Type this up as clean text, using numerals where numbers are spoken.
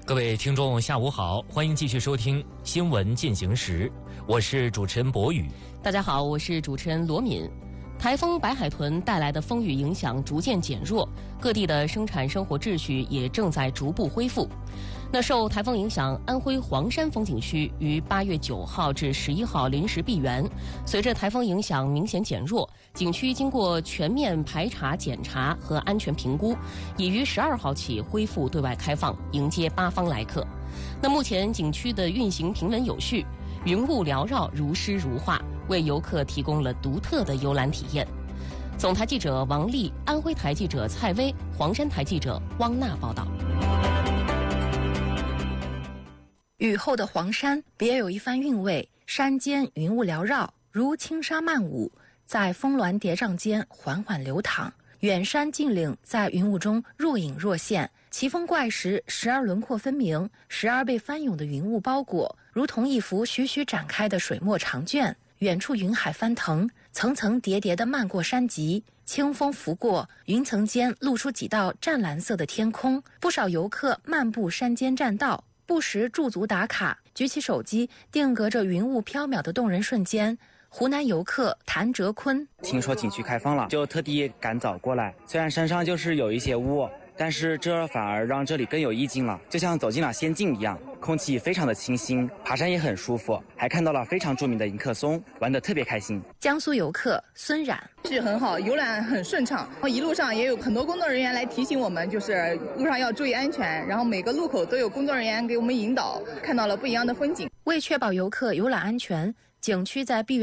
各位听众，下午好，欢迎继续收听《新闻进行时》，我是主持人博宇。 大家好，我是主持人罗敏。台风白海豚带来的风雨影响逐渐减弱，各地的生产生活秩序也正在逐步恢复。那受台风影响，安徽黄山风景区于8月9号至11号临时闭园。随着台风影响明显减弱，景区经过全面排查检查和安全评估，已于12号起恢复对外开放，迎接8方来客。那目前景区的运行平稳有序，云雾缭绕，如诗如画，为游客提供了独特的游览体验。总台记者王丽、安徽台记者蔡薇、黄山台记者汪娜报道。 雨后的黄山别有一番韵味，山间云雾缭绕，如轻纱漫舞，在峰峦叠嶂间缓缓流淌。远山近岭在云雾中若隐若现，奇峰怪石时而轮廓分明，时而被翻涌的云雾包裹，如同一幅徐徐展开的水墨长卷。远处云海翻腾，层层叠叠地漫过山脊，清风拂过，云层间露出几道湛蓝色的天空。不少游客漫步山间栈道，不时驻足打卡，举起手机定格着云雾缥缈的动人瞬间。湖南游客谭哲坤听说景区开放了，就特地赶早过来。虽然山上就是有一些雾，但是这反而让这里更有意境了，就像走进了仙境一样。空气非常的清新，爬山也很舒服，还看到了非常著名的迎客松，玩得特别开心。 江苏游客孙冉是很好，游览很顺畅，一路上也有很多工作人员来提醒我们，就是路上要注意安全，然后每个路口都有工作人员给我们引导，看到了不一样的风景。 为确保游客游览安全，景区在闭园